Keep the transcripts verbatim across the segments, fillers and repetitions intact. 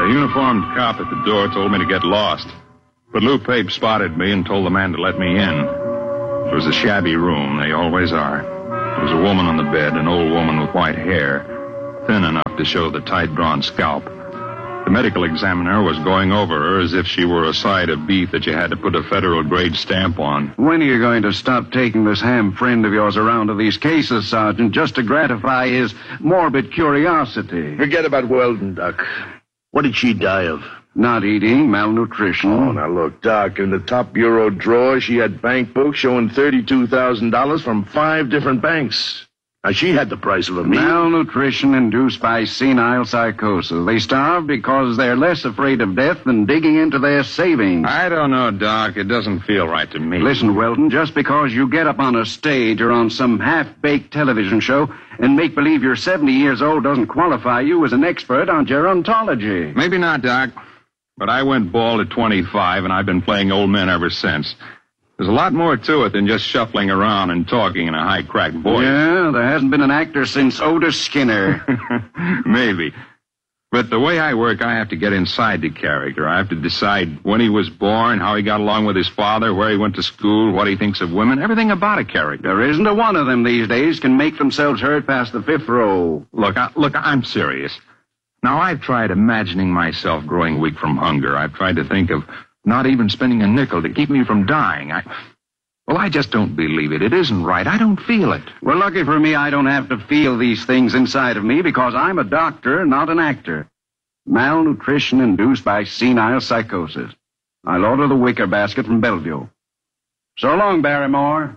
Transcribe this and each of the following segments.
uniformed cop at the door told me to get lost. But Lou Pape spotted me and told the man to let me in. It was a shabby room. They always are. There was a woman on the bed, an old woman with white hair, thin enough to show the tight-drawn scalp. The medical examiner was going over her as if she were a side of beef that you had to put a federal-grade stamp on. When are you going to stop taking this ham friend of yours around to these cases, Sergeant, just to gratify his morbid curiosity? Forget about Weldon, Doc. What did she die of? Not eating, malnutrition. Oh, now look, Doc, in the top bureau drawer, she had bank books showing thirty-two thousand dollars from five different banks. Now, she had the price of a meal. Malnutrition induced by senile psychosis. They starve because they're less afraid of death than digging into their savings. I don't know, Doc. It doesn't feel right to me. Listen, Weldon, just because you get up on a stage or on some half-baked television show and make believe you're seventy years old doesn't qualify you as an expert on gerontology. Maybe not, Doc. But I went bald at twenty-five, and I've been playing old men ever since. There's a lot more to it than just shuffling around and talking in a high-cracked voice. Yeah, there hasn't been an actor since Otis Skinner. Maybe. But the way I work, I have to get inside the character. I have to decide when he was born, how he got along with his father, where he went to school, what he thinks of women, everything about a character. There isn't a one of them these days can make themselves heard past the fifth row. Look, I, look, I'm serious. Now, I've tried imagining myself growing weak from hunger. I've tried to think of not even spending a nickel to keep me from dying. I, well, I just don't believe it. It isn't right. I don't feel it. Well, lucky for me, I don't have to feel these things inside of me because I'm a doctor, not an actor. Malnutrition induced by senile psychosis. I'll order the wicker basket from Bellevue. So long, Barrymore.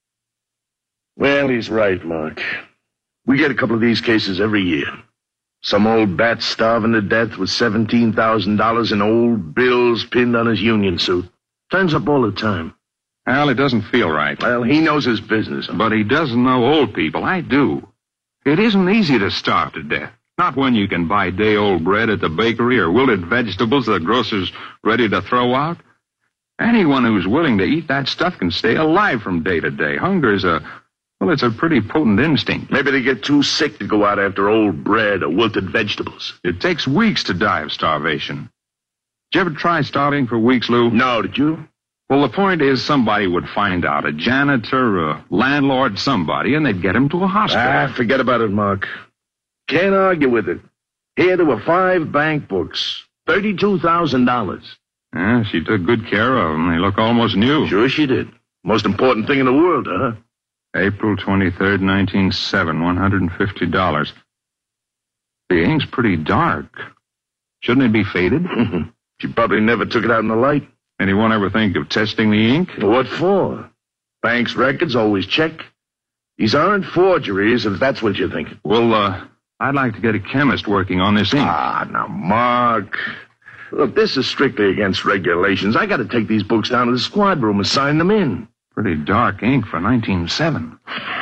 Well, he's right, Mark. We get a couple of these cases every year. Some old bat starving to death with seventeen thousand dollars in old bills pinned on his union suit. Turns up all the time. Well, it doesn't feel right. Well, he knows his business. But he doesn't know old people. I do. It isn't easy to starve to death. Not when you can buy day-old bread at the bakery or wilted vegetables the grocer's ready to throw out. Anyone who's willing to eat that stuff can stay alive from day to day. Hunger is a... Well, it's a pretty potent instinct. Maybe they get too sick to go out after old bread or wilted vegetables. It takes weeks to die of starvation. Did you ever try starving for weeks, Lou? No, did you? Well, the point is somebody would find out, a janitor, a landlord, somebody, and they'd get him to a hospital. Ah, forget about it, Mark. Can't argue with it. Here there were five bank books, thirty-two thousand dollars. Yeah, she took good care of them. They look almost new. Sure she did. Most important thing in the world, huh? April twenty-third, nineteen oh seven, one hundred fifty dollars. The ink's pretty dark. Shouldn't it be faded? She probably never took it out in the light. Anyone ever think of testing the ink? What for? Bank's records always check. These aren't forgeries, if that's what you're thinking. Well, uh, I'd like to get a chemist working on this ink. Ah, now, Mark. Look, this is strictly against regulations. I got to take these books down to the squad room and sign them in. Pretty dark ink for nineteen oh seven.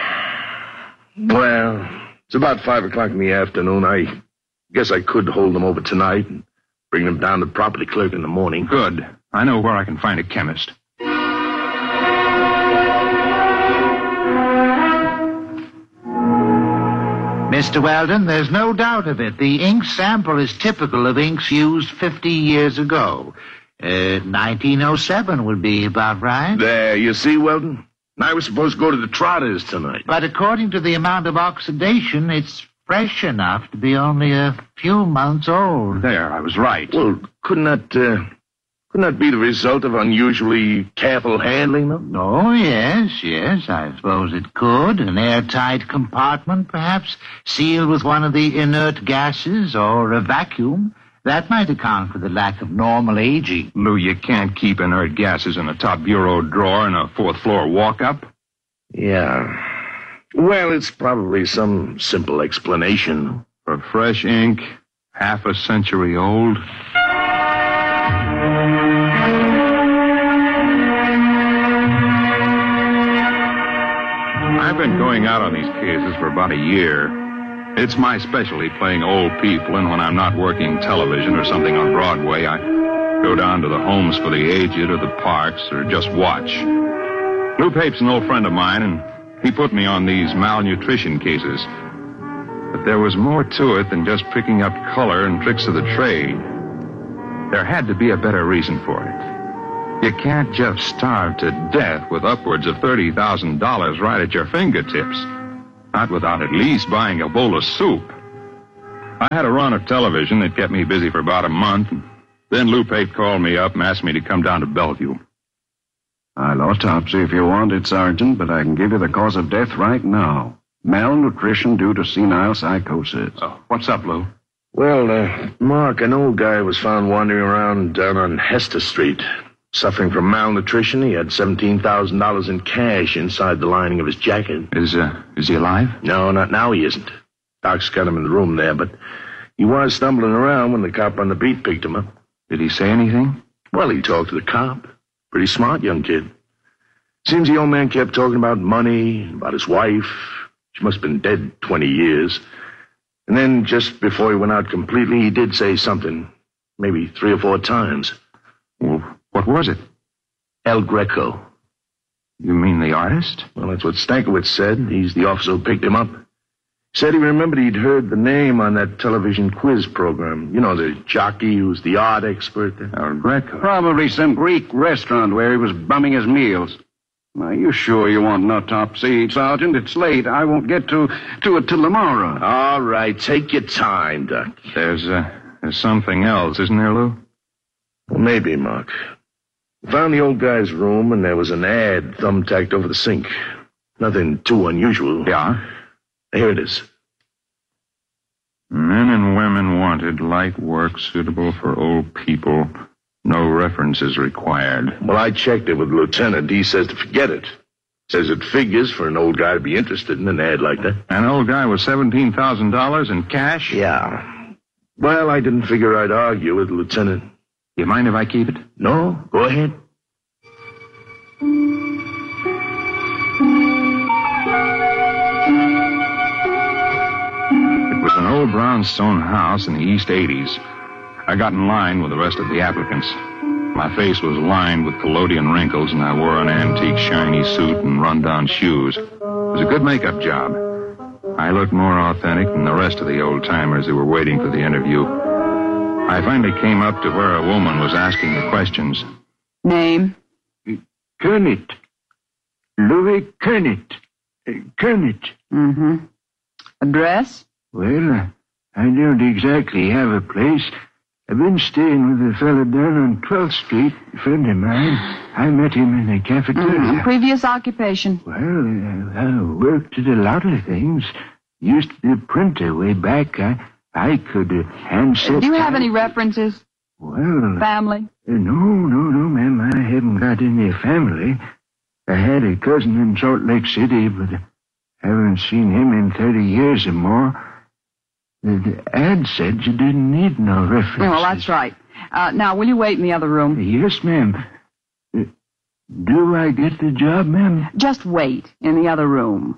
Well, it's about five o'clock in the afternoon. I guess I could hold them over tonight and bring them down to the property clerk in the morning. Good. I know where I can find a chemist. Mister Weldon, there's no doubt of it. The ink sample is typical of inks used fifty years ago. Uh, nineteen oh seven would be about right. There, you see, Weldon? I was supposed to go to the Trotters tonight. But according to the amount of oxidation, it's fresh enough to be only a few months old. There, I was right. Well, couldn't that, uh, couldn't that be the result of unusually careful handling, though? Oh, yes, yes, I suppose it could. An airtight compartment, perhaps, sealed with one of the inert gases or a vacuum. That might account for the lack of normal aging. Lou, you can't keep inert gases in a top bureau drawer in a fourth-floor walk-up. Yeah. Well, it's probably some simple explanation. For fresh ink, half a century old. I've been going out on these cases for about a year. It's my specialty, playing old people, and when I'm not working television or something on Broadway, I go down to the homes for the aged or the parks or just watch. Lou Pape's an old friend of mine, and he put me on these malnutrition cases. But there was more to it than just picking up color and tricks of the trade. There had to be a better reason for it. You can't just starve to death with upwards of thirty thousand dollars right at your fingertips. Not without at least buying a bowl of soup. I had a run of television that kept me busy for about a month. Then Lou Pape called me up and asked me to come down to Bellevue. I'll autopsy if you want it, Sergeant, but I can give you the cause of death right now. Malnutrition due to senile psychosis. Oh, what's up, Lou? Well, uh, Mark, an old guy was found wandering around down on Hester Street. Suffering from malnutrition, he had seventeen thousand dollars in cash inside the lining of his jacket. Is, uh, is he alive? No, not now he isn't. Doc's got him in the room there, but he was stumbling around when the cop on the beat picked him up. Did he say anything? Well, he talked to the cop. Pretty smart young kid. Seems the old man kept talking about money, about his wife. She must have been dead twenty years. And then, just before he went out completely, he did say something. Maybe three or four times. Well, what was it? El Greco. You mean the artist? Well, that's what Stankiewicz said. He's the officer who picked him up. Said he remembered he'd heard the name on that television quiz program. You know, the jockey who's the art expert. El Greco. Probably some Greek restaurant where he was bumming his meals. Are you sure you want an autopsy, Sergeant? It's late. I won't get to, to it till tomorrow. All right, take your time, Doc. There's, uh, there's something else, isn't there, Lou? Well, maybe, Mark. We found the old guy's room, and there was an ad thumbtacked over the sink. Nothing too unusual. Yeah? Here it is. Men and women wanted, light work suitable for old people. No references required. Well, I checked it with Lieutenant. He says to forget it. Says it figures for an old guy to be interested in an ad like that. An old guy with seventeen thousand dollars in cash? Yeah. Well, I didn't figure I'd argue with Lieutenant. You mind if I keep it? No, go ahead. It was an old brownstone house in the East eighties. I got in line with the rest of the applicants. My face was lined with collodion wrinkles, and I wore an antique shiny suit and run-down shoes. It was a good makeup job. I looked more authentic than the rest of the old-timers who were waiting for the interview. I finally came up to where a woman was asking the questions. Name? Kermit. Louis Kermit. Uh, Kermit. Mm-hmm. Address? Well, uh, I don't exactly have a place. I've been staying with a fellow down on twelfth Street, a friend of mine. I met him in a cafeteria. Mm-hmm. Previous occupation? Well, uh, I worked at a lot of things. Used to be a printer way back. I, I could uh, handset... Do you have any references? Well... Family? Uh, no, no, no, ma'am. I haven't got any family. I had a cousin in Salt Lake City, but I haven't seen him in thirty years or more. The ad said you didn't need no references. Well, that's right. Uh, now, will you wait in the other room? Yes, ma'am. Uh, do I get the job, ma'am? Just wait in the other room.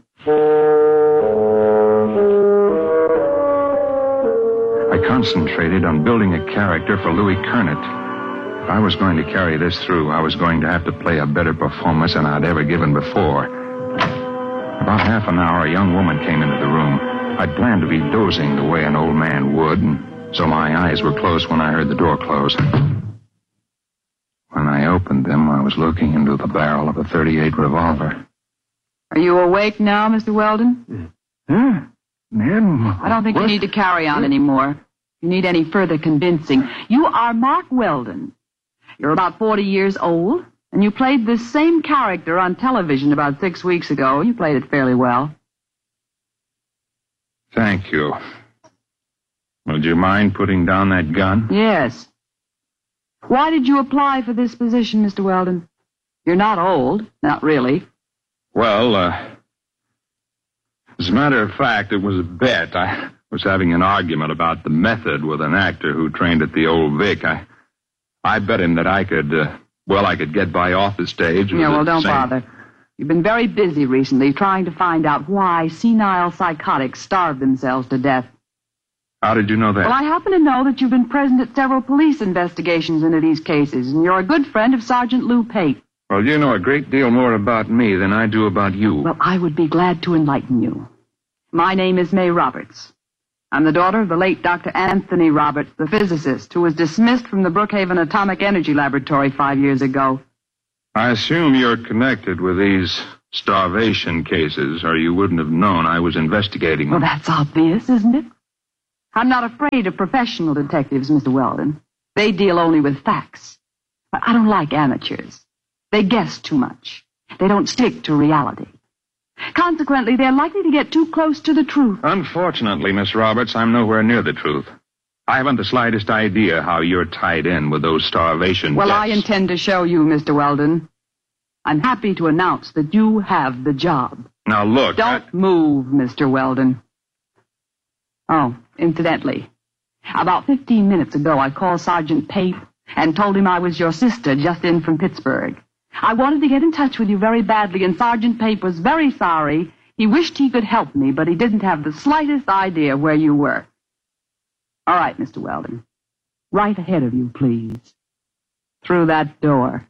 I concentrated on building a character for Louis Kermit. If I was going to carry this through, I was going to have to play a better performance than I'd ever given before. About half an hour, a young woman came into the room. I'd planned to be dozing the way an old man would, and so my eyes were closed when I heard the door close. When I opened them, I was looking into the barrel of a thirty-eight revolver. Are you awake now, Mister Weldon? Huh? Ma'am? I don't think what? you need to carry on anymore. If you need any further convincing, you are Mark Weldon. You're about forty years old, and you played this same character on television about six weeks ago. You played it fairly well. Thank you. Would you mind putting down that gun? Yes. Why did you apply for this position, Mister Weldon? You're not old. Not really. Well, uh, as a matter of fact, it was a bet. I was having an argument about the method with an actor who trained at the Old Vic. I, I bet him that I could, uh, well, I could get by off the stage. With Yeah, well, the don't same... bother. You've been very busy recently trying to find out why senile psychotics starve themselves to death. How did you know that? Well, I happen to know that you've been present at several police investigations into these cases, and you're a good friend of Sergeant Lou Pape. Well, you know a great deal more about me than I do about you. Well, I would be glad to enlighten you. My name is May Roberts. I'm the daughter of the late Doctor Anthony Roberts, the physicist, who was dismissed from the Brookhaven Atomic Energy Laboratory five years ago. I assume you're connected with these starvation cases, or you wouldn't have known I was investigating Well, them. that's obvious, isn't it? I'm not afraid of professional detectives, Mister Weldon. They deal only with facts. But I don't like amateurs. They guess too much. They don't stick to reality. Consequently, they're likely to get too close to the truth. Unfortunately, Miss Roberts, I'm nowhere near the truth. I haven't the slightest idea how you're tied in with those starvation Well, deaths. I intend to show you, Mister Weldon. I'm happy to announce that you have the job. Now, look... Don't I... move, Mister Weldon. Oh, incidentally, about fifteen minutes ago, I called Sergeant Pape and told him I was your sister just in from Pittsburgh. I wanted to get in touch with you very badly, and Sergeant Pape was very sorry. He wished he could help me, but he didn't have the slightest idea where you were. All right, Mister Weldon. Right ahead of you, please. Through that door.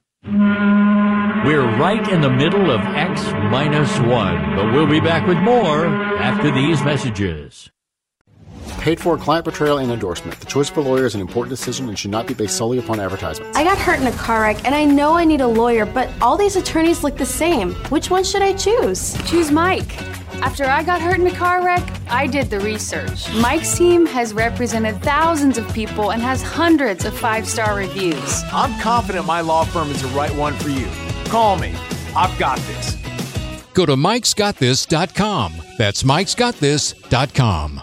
We're right in the middle of X minus one, but we'll be back with more after these messages. Paid for client portrayal and endorsement. The choice of a lawyer is an important decision and should not be based solely upon advertisements. I got hurt in a car wreck, and I know I need a lawyer, but all these attorneys look the same. Which one should I choose? Choose Mike. After I got hurt in a car wreck, I did the research. Mike's team has represented thousands of people and has hundreds of five-star reviews. I'm confident my law firm is the right one for you. Call me. I've got this. Go to mikes got this dot com. That's mikes got this dot com.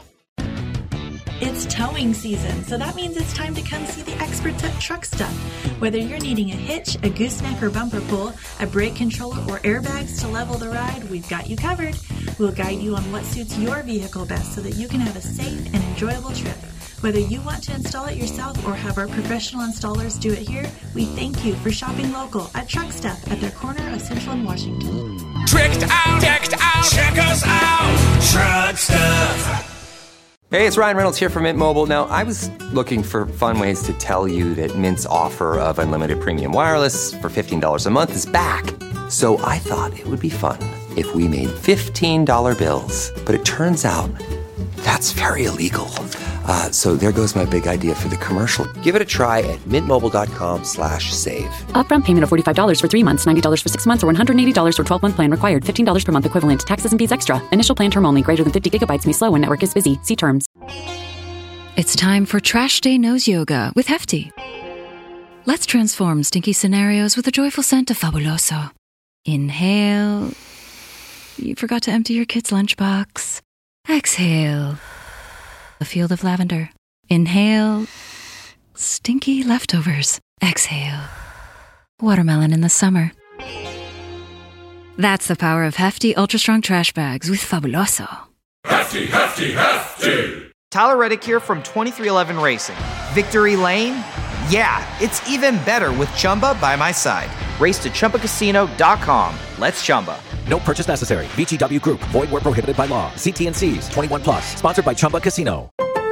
It's towing season, so that means it's time to come see the experts at Truck Stuff. Whether you're needing a hitch, a gooseneck or bumper pull, a brake controller, or airbags to level the ride, we've got you covered. We'll guide you on what suits your vehicle best so that you can have a safe and enjoyable trip. Whether you want to install it yourself or have our professional installers do it here, we thank you for shopping local at Truck Stuff at their corner of Central and Washington. Tricked out, decked out, check us out, Truck Stuff. Hey, it's Ryan Reynolds here from Mint Mobile. Now, I was looking for fun ways to tell you that Mint's offer of unlimited premium wireless for fifteen dollars a month is back. So I thought it would be fun if we made fifteen dollar bills. But it turns out that's very illegal. Uh, so there goes my big idea for the commercial. Give it a try at mintmobile.com slash save. Upfront payment of forty-five dollars for three months, ninety dollars for six months, or one hundred eighty dollars for twelve-month plan required. fifteen dollars per month equivalent. Taxes and fees extra. Initial plan term only. Greater than fifty gigabytes may slow when network is busy. See terms. It's time for Trash Day Nose Yoga with Hefty. Let's transform stinky scenarios with a joyful scent of Fabuloso. Inhale. You forgot to empty your kid's lunchbox. Exhale. A field of lavender. Inhale. Stinky leftovers. Exhale. Watermelon in the summer. That's the power of Hefty Ultra Strong Trash Bags with Fabuloso. Hefty, hefty, hefty. Tyler Reddick here from twenty-three eleven Racing. Victory Lane? Yeah, it's even better with Chumba by my side. Race to Chumba Casino dot com. Let's Chumba. No purchase necessary. V G W Group. Void where prohibited by law. See T and C's. twenty-one plus. Sponsored by Chumba Casino.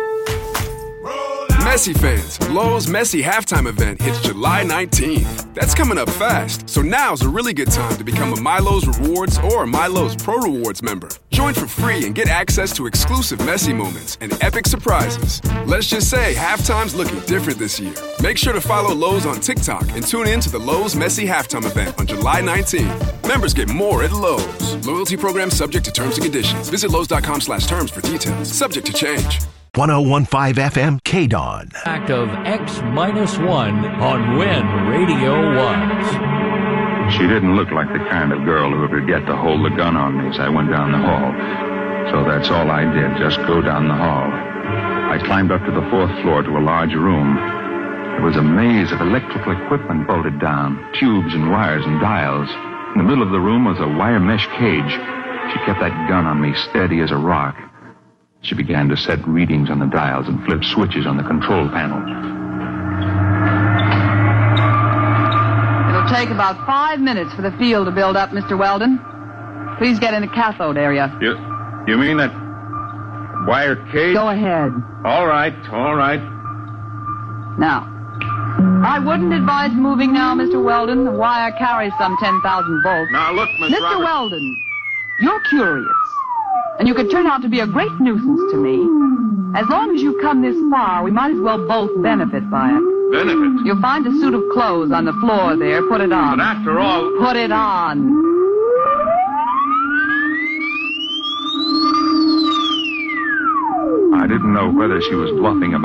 Messi fans, Lowe's Messi halftime event hits July nineteenth. That's coming up fast, so now's a really good time to become a MyLowe's Rewards or a MyLowe's Pro Rewards member. Join for free and get access to exclusive Messi moments and epic surprises. Let's just say halftime's looking different this year. Make sure to follow Lowe's on TikTok and tune in to the Lowe's Messi halftime event on July nineteenth. Members get more at Lowe's. Loyalty program subject to terms and conditions. Visit Lowe's.com slash terms for details. Subject to change. one oh one point five F M K D O N. Act of X minus one on when radio was. She didn't look like the kind of girl who would forget to hold the gun on me as I went down the hall. So that's all I did, just go down the hall. I climbed up to the fourth floor to a large room. There was a maze of electrical equipment bolted down, tubes and wires and dials. In the middle of the room was a wire mesh cage. She kept that gun on me steady as a rock. She began to set readings on the dials and flip switches on the control panel. It'll take about five minutes for the field to build up, Mister Weldon. Please get in the cathode area. You, you mean that wire cage? Go ahead. All right, all right. Now, I wouldn't advise moving now, Mister Weldon. The wire carries some ten thousand volts. Now, look, Miss Mister Roberts. Weldon, you're curious. And you could turn out to be a great nuisance to me. As long as you've come this far, we might as well both benefit by it. Benefit? You'll find a suit of clothes on the floor there. Put it on. But after all... Put it on. I didn't know whether she was bluffing about